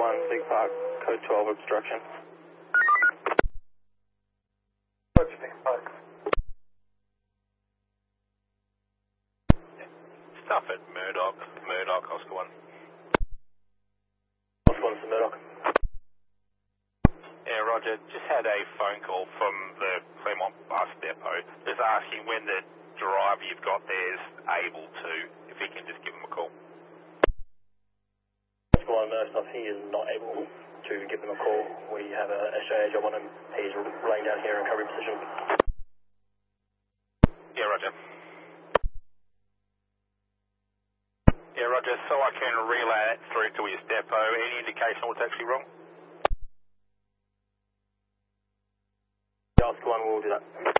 1, Sig Park, code 12 obstruction. Stuff at Murdoch, Oscar 1. Oscar 1 to Murdoch. Yeah, Roger, just had a phone call from the Claremont bus depot, just asking when the driver you've got there is able to, if he can just give him a call. Oscar 1 Murdoch, he is not able to give them a call. We have a SJA job on him. He's laying down here in recovery position. Yeah, Roger. Yeah, Roger, so I can relay that through to his depot. Any indication what's actually wrong? Yeah, Oscar 1 will do that.